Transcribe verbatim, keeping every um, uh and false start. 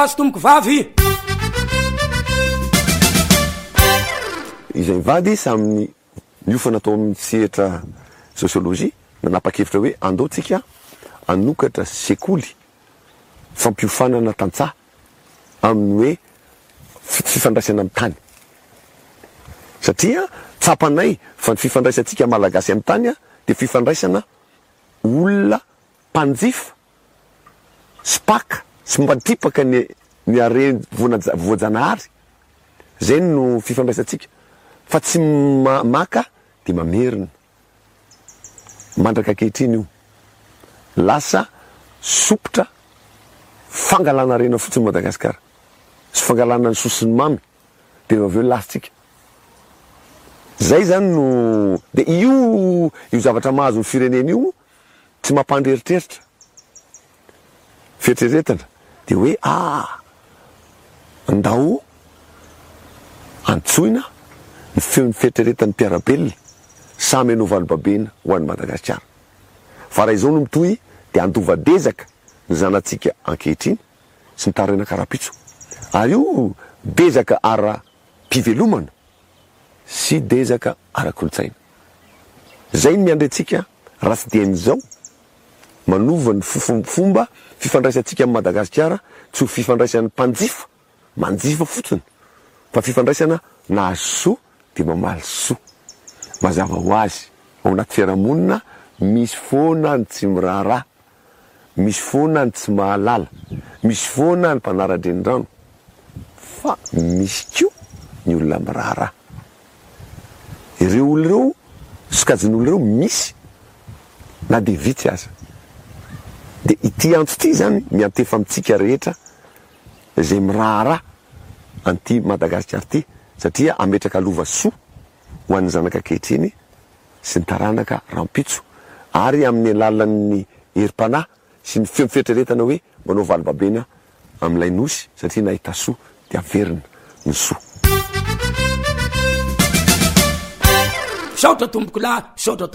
azo tomboko vavy izay mivady saminy miofana atao amin'ny sehatra sociologie nanapa-kevitra hoe andao tsika anokatra sekoly fampiofanana tantsaha amin'ny hoe fifandraisana amin'ny tany satria tsapanay fa ny fifandraisantsika malagasy amin'ny tany a de fifandraisana olona mpanjifa spaka sy mbatipaka ny ny are voajanahary zay no fifandraisantsika fa tsy ma maka de mamerina mandraka kehitriny io lasa sopotra fangalana rena fotsiny Madagasikara sy fangalana ny sosiny mamy de aveo lasitsika zay zany no de io io zavatra mahazo ny firenena io tsy mampandreritreritra fieritreretana de hoe ah andao antsoina ny feon'ny fieritreretan'ny mpiarabelona samy anao valobabena ho an'ny Madagasikara fa raha izao no mitohy de andovadezaka ny zanatsika ankehitriny sy ny tarena karapitso ary io bezaka ara-pivelomana sy dezaka ara-kolotsaina zay ny miandretsika raha tsy de n'izao manova ny fofomba fifandraisantsika amin'ny Madagasikara tsy ho fifandraisan'ny mpanjifa manjifa fotsiny fa fifandraisana nahazo soa de mamaly soa mazava ho azy ao anaty fiarahamonina misy foana ny tsy miraharaha misy foana ny tsy mahalala misy foana ny mpanara-drenirano fa misy koa ny olona miraharaha ireo olo ireo sokajin'olo ireo misy na de vitsy aza de ity antso ty zany miantefa amitsika rehetra zay miraharaha anty Madagasikara ty satria ametraka lova soa ho an'ny zanaka kehitriny sy ny taranaka rampitso ary amin'ny alalan'ny herim-panahy sy ny fieritreretana hoe manao valobabena amin'ilay nosy satria nahita soa de averina ny soa saotra tomboko la saotra